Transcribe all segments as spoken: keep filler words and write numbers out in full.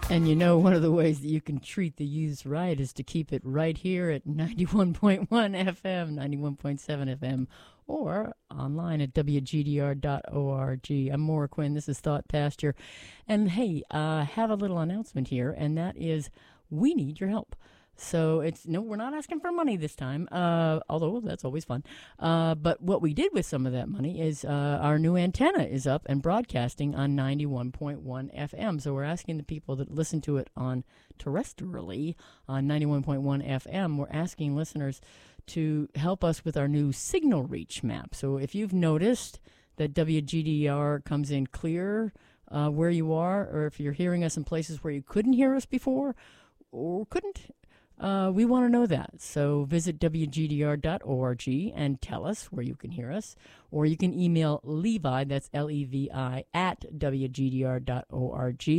And you know, one of the ways that you can treat the youth right is to keep it right here at ninety-one point one F M, ninety-one point seven F M, or online at W G D R dot org. I'm Maura Quinn. This is Thought Pasture. And hey, I uh, have a little announcement here, and that is we need your help. So it's no, we're not asking for money this time, uh, although that's always fun. Uh, but what we did with some of that money is uh, our new antenna is up and broadcasting on ninety-one point one F M. So we're asking the people that listen to it on terrestrially on ninety-one point one F M, we're asking listeners to help us with our new signal reach map. So if you've noticed that W G D R comes in clear uh, where you are, or if you're hearing us in places where you couldn't hear us before or couldn't, Uh, we want to know that. So visit W G D R dot org and tell us where you can hear us. Or you can email Levi, that's L E V I, at W G D R dot org.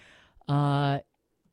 Uh,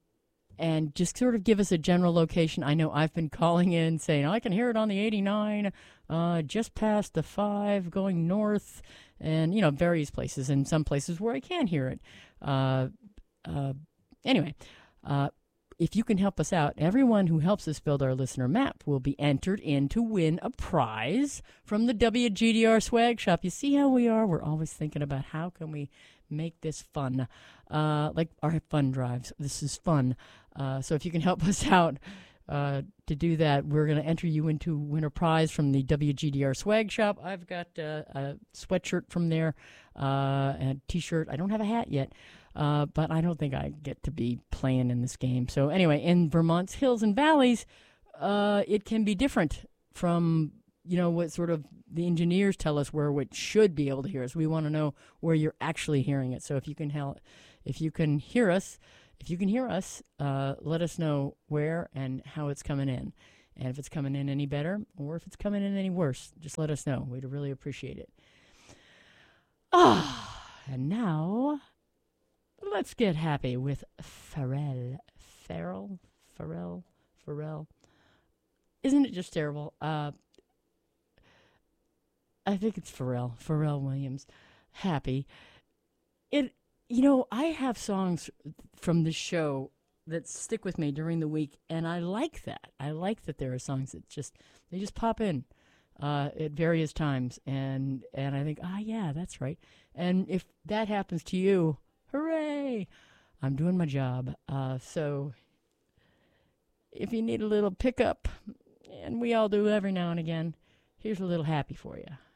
and just sort of give us a general location. I know I've been calling in saying, I can hear it on the eighty-nine, uh, just past the five, going north, and, you know, various places, and some places where I can hear it. Uh, uh, anyway, uh, if you can help us out, everyone who helps us build our listener map will be entered in to win a prize from the W G D R swag shop. You see how we are? We're always thinking about how can we make this fun, uh, like our fun drives. This is fun. Uh, so if you can help us out uh, to do that, we're going to enter you into win a prize from the W G D R swag shop. I've got uh, a sweatshirt from there, uh, and a T-shirt. I don't have a hat yet. Uh, but I don't think I get to be playing in this game. So anyway, in Vermont's hills and valleys, uh, it can be different from, you know, what sort of the engineers tell us where it should be able to hear us. We want to know where you're actually hearing it. So if you can help, if you can hear us, if you can hear us, uh, let us know where and how it's coming in. And if it's coming in any better or if it's coming in any worse, just let us know. We'd really appreciate it. Ah, and now let's get happy with Pharrell. Pharrell? Pharrell? Pharrell? Isn't it just terrible? Uh, I think it's Pharrell. Pharrell Williams. Happy. It. You know, I have songs from the show that stick with me during the week, and I like that. I like that there are songs that just, they just pop in uh, at various times, and, and I think, ah, yeah, that's right. And if that happens to you, hooray! I'm doing my job. Uh, so if you need a little pickup, and we all do every now and again, here's a little happy for you.